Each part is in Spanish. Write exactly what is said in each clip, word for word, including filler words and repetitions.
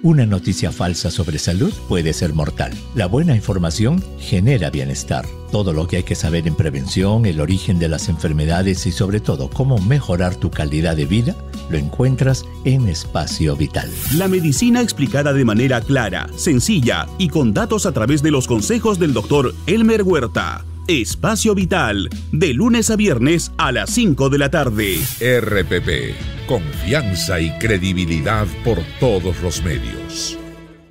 Una noticia falsa sobre salud puede ser mortal. La buena información genera bienestar. Todo lo que hay que saber en prevención, el origen de las enfermedades y sobre todo cómo mejorar tu calidad de vida, lo encuentras en Espacio Vital. La medicina explicada de manera clara, sencilla y con datos a través de los consejos del doctor Elmer Huerta. Espacio Vital, de lunes a viernes a las cinco de la tarde. R P P, confianza y credibilidad por todos los medios.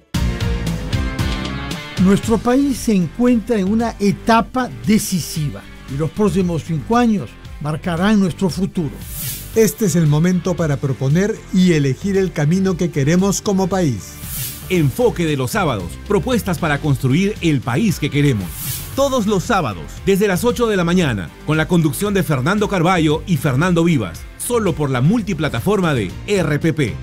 Nuestro país se encuentra en una etapa decisiva y los próximos cinco años marcarán nuestro futuro. Este es el momento para proponer y elegir el camino que queremos como país. Enfoque de los sábados, propuestas para construir el país que queremos. Todos los sábados, desde las ocho de la mañana, con la conducción de Fernando Carballo y Fernando Vivas, solo por la multiplataforma de R P P.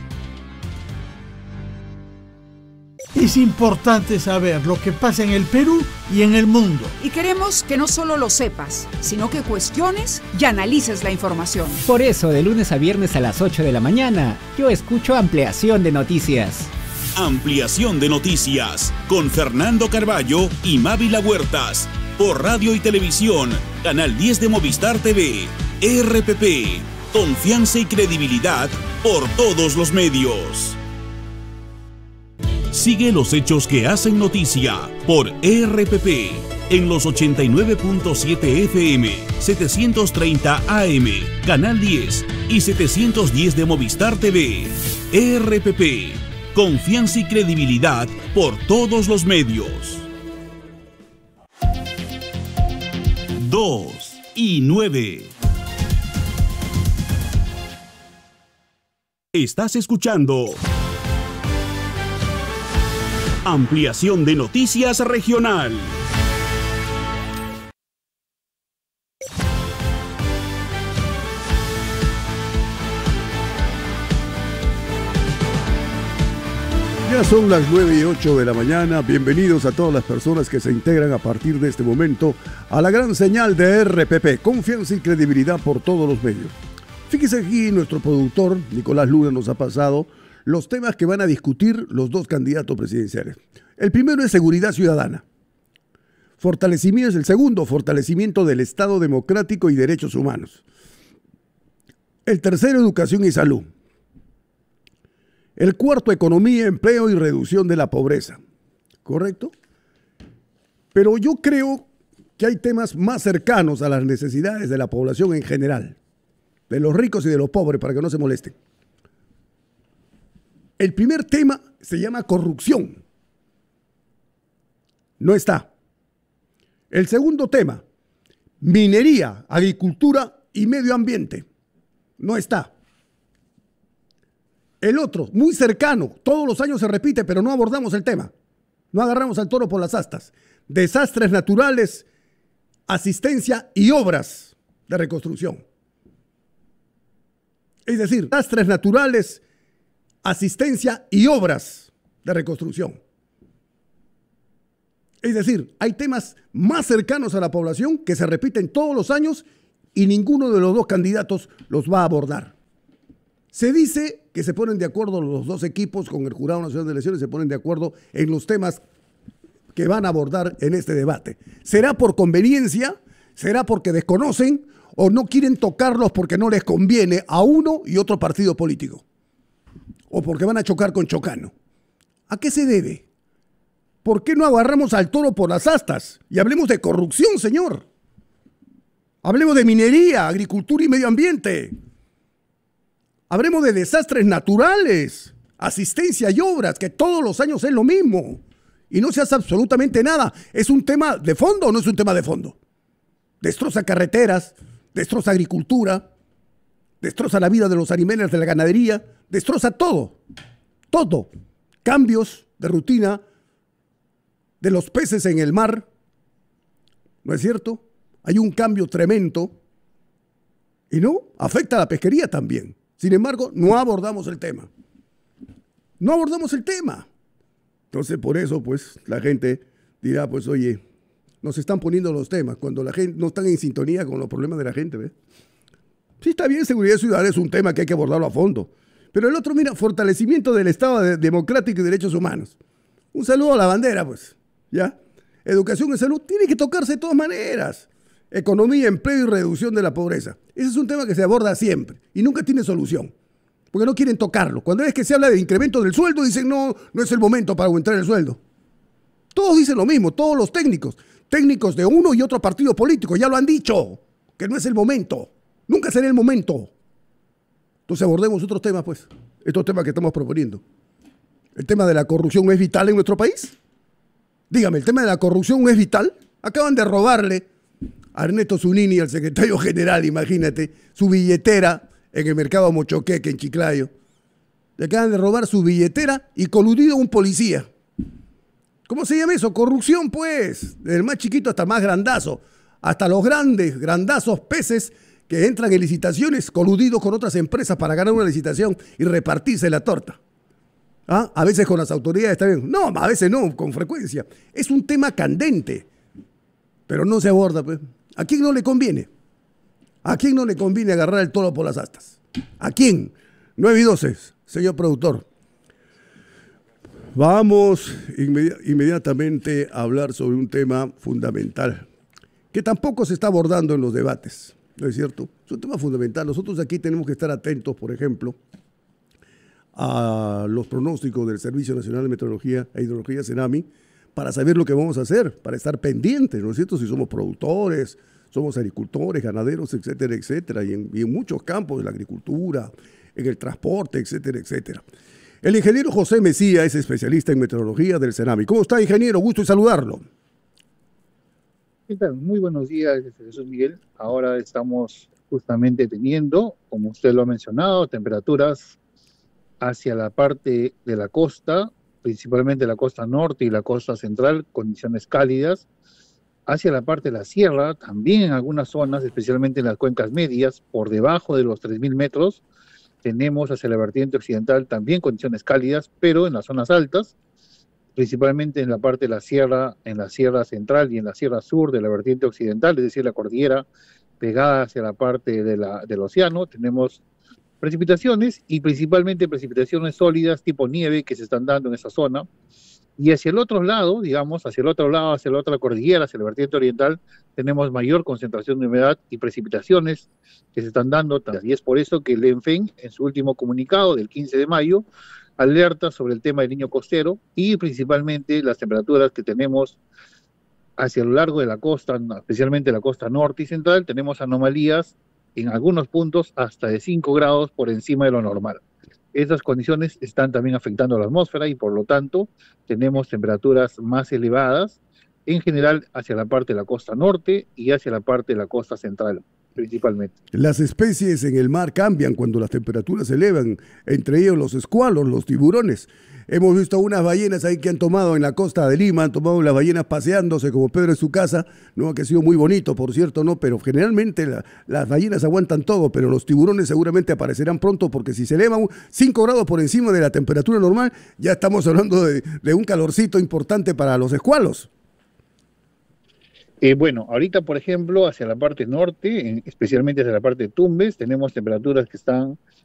Es importante saber lo que pasa en el Perú y en el mundo. Y queremos que no solo lo sepas, sino que cuestiones y analices la información. Por eso, de lunes a viernes a las ocho de la mañana, yo escucho Ampliación de Noticias. Ampliación de Noticias, con Fernando Carballo y Mávila Huertas, por radio y televisión, Canal diez de Movistar T V, R P P, confianza y credibilidad por todos los medios. Sigue los hechos que hacen noticia por R P P en los ochenta y nueve punto siete F M, setecientos treinta A M, Canal diez y setecientos diez de Movistar T V. R P P, confianza y credibilidad por todos los medios. dos y nueve. Estás escuchando Ampliación de Noticias Regional. Ya son las nueve y ocho de la mañana. Bienvenidos a todas las personas que se integran a partir de este momento a la gran señal de R P P, confianza y credibilidad por todos los medios. Fíjese aquí, nuestro productor Nicolás Luna nos ha pasado los temas que van a discutir los dos candidatos presidenciales. El primero es seguridad ciudadana. Fortalecimiento es el segundo, fortalecimiento del Estado democrático y derechos humanos. El tercero, educación y salud. El cuarto, economía, empleo y reducción de la pobreza. ¿Correcto? Pero yo creo que hay temas más cercanos a las necesidades de la población en general, de los ricos y de los pobres, para que no se molesten. El primer tema se llama corrupción. No está. El segundo tema, minería, agricultura y medio ambiente. No está. El otro, muy cercano, todos los años se repite, pero no abordamos el tema. No agarramos al toro por las astas. Desastres naturales, asistencia y obras de reconstrucción. Es decir, desastres naturales, asistencia y obras de reconstrucción. Es decir, hay temas más cercanos a la población que se repiten todos los años y ninguno de los dos candidatos los va a abordar. Se dice que se ponen de acuerdo los dos equipos con el Jurado Nacional de Elecciones, se ponen de acuerdo en los temas que van a abordar en este debate. ¿Será por conveniencia? ¿Será porque desconocen? ¿O no quieren tocarlos porque no les conviene a uno y otro partido político? ¿O porque van a chocar con Chocano? ¿A qué se debe? ¿Por qué no agarramos al toro por las astas? Y hablemos de corrupción, señor. Hablemos de minería, agricultura y medio ambiente. Hablemos de desastres naturales, asistencia y obras, que todos los años es lo mismo. Y no se hace absolutamente nada. ¿Es un tema de fondo o no es un tema de fondo? Destroza carreteras, destroza agricultura, destroza la vida de los animales de la ganadería, destroza todo, todo. Cambios de rutina de los peces en el mar, ¿no es cierto? Hay un cambio tremendo y no, afecta a la pesquería también. Sin embargo, no abordamos el tema. No abordamos el tema. Entonces, por eso, pues, la gente dirá, pues, oye, nos están poniendo los temas cuando la gente no está en sintonía con los problemas de la gente, ¿ves? Sí, está bien, seguridad ciudadana es un tema que hay que abordarlo a fondo, Pero el otro, mira, fortalecimiento del Estado de- democrático y derechos humanos. Un saludo a la bandera, pues, ¿ya? Educación y salud tiene que tocarse de todas maneras. Economía, empleo y reducción de la pobreza. Ese es un tema que se aborda siempre y nunca tiene solución, porque no quieren tocarlo. Cuando es que se habla de incremento del sueldo, dicen, no, no es el momento para aumentar el sueldo. Todos dicen lo mismo, todos los técnicos, técnicos de uno y otro partido político, ya lo han dicho, que no es el momento, nunca será el momento. Entonces abordemos otros temas, pues, estos temas que estamos proponiendo. ¿El tema de la corrupción es vital en nuestro país? Dígame, ¿el tema de la corrupción es vital? Acaban de robarle a Ernesto Zunini, al secretario general, imagínate, su billetera en el mercado Mochoqueque, en Chiclayo. Le acaban de robar su billetera y coludido un policía. ¿Cómo se llama eso? Corrupción, pues. Desde el más chiquito hasta el más grandazo. Hasta los grandes, grandazos peces que entran en licitaciones coludidos con otras empresas para ganar una licitación y repartirse la torta. ¿Ah? A veces con las autoridades está bien. No, a veces no, con frecuencia. Es un tema candente, pero no se aborda, pues. ¿A quién no le conviene? ¿A quién no le conviene agarrar el toro por las astas? ¿A quién? nueve y doce, señor productor. Vamos inmedi- inmediatamente a hablar sobre un tema fundamental que tampoco se está abordando en los debates, ¿no es cierto? Es un tema fundamental. Nosotros aquí tenemos que estar atentos, por ejemplo, a los pronósticos del Servicio Nacional de Meteorología e Hidrología, CENAMI, para saber lo que vamos a hacer, para estar pendientes, ¿no es cierto? Si somos productores, somos agricultores, ganaderos, etcétera, etcétera, y en, y en muchos campos de la agricultura, en el transporte, etcétera, etcétera. El ingeniero José Mesía es especialista en meteorología del CENAMI. ¿Cómo está, ingeniero? Gusto en saludarlo. ¿Qué tal? Muy buenos días, Jesús Miguel. Ahora estamos justamente teniendo, como usted lo ha mencionado, temperaturas hacia la parte de la costa, principalmente la costa norte y la costa central, condiciones cálidas. Hacia la parte de la sierra, también en algunas zonas, especialmente en las cuencas medias, por debajo de los tres mil metros, tenemos hacia la vertiente occidental también condiciones cálidas, pero en las zonas altas, principalmente en la parte de la sierra, en la sierra central y en la sierra sur de la vertiente occidental, es decir, la cordillera pegada hacia la parte de la, del océano, tenemos precipitaciones y principalmente precipitaciones sólidas tipo nieve que se están dando en esa zona. Y hacia el otro lado, digamos, hacia el otro lado, hacia la otra cordillera, hacia la vertiente oriental, tenemos mayor concentración de humedad y precipitaciones que se están dando. Y es por eso que el ENFEN, en su último comunicado del quince de mayo, alerta sobre el tema del niño costero y principalmente las temperaturas que tenemos hacia lo largo de la costa, especialmente la costa norte y central, tenemos anomalías en algunos puntos hasta de cinco grados por encima de lo normal. Estas condiciones están también afectando a la atmósfera y por lo tanto tenemos temperaturas más elevadas en general hacia la parte de la costa norte y hacia la parte de la costa central principalmente. Las especies en el mar cambian cuando las temperaturas se elevan, entre ellos los escualos, los tiburones. Hemos visto unas ballenas ahí que han tomado en la costa de Lima, han tomado las ballenas paseándose como Pedro en su casa, ¿no? Que ha sido muy bonito, por cierto, ¿no? Pero generalmente la, las ballenas aguantan todo, pero los tiburones seguramente aparecerán pronto porque si se elevan cinco grados por encima de la temperatura normal, ya estamos hablando de, de un calorcito importante para los escualos. Eh, bueno, ahorita, por ejemplo, hacia la parte norte, en, especialmente hacia la parte de Tumbes, tenemos temperaturas que están